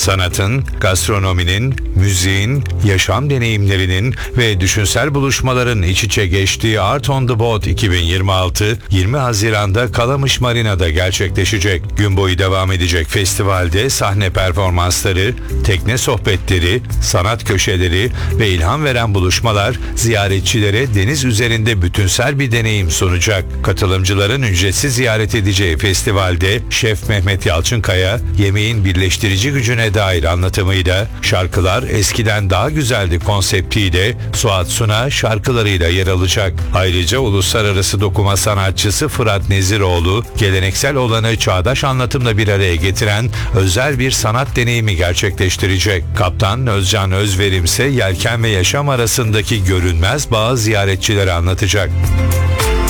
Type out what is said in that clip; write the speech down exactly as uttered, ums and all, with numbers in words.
Sanatın, gastronominin, müziğin, yaşam deneyimlerinin ve düşünsel buluşmaların iç içe geçtiği Art on the Boat iki bin yirmi altı, yirmi Haziran'da Kalamış Marina'da gerçekleşecek. Gün boyu devam edecek festivalde sahne performansları, tekne sohbetleri, sanat köşeleri ve ilham veren buluşmalar ziyaretçilere deniz üzerinde bütünsel bir deneyim sunacak. Katılımcıların ücretsiz ziyaret edeceği festivalde Şef Mehmet Yalçınkaya, yemeğin birleştirici gücüne dair anlatımıyla, şarkılar eskiden daha güzeldi konseptiyle Suat Suna şarkılarıyla yer alacak. Ayrıca uluslararası dokuma sanatçısı Fırat Neziroğlu, geleneksel olanı çağdaş anlatımla bir araya getiren özel bir sanat deneyimi gerçekleştirecek. Kaptan Özcan Özverim ise yelken ve yaşam arasındaki görünmez bağı ziyaretçilere anlatacak.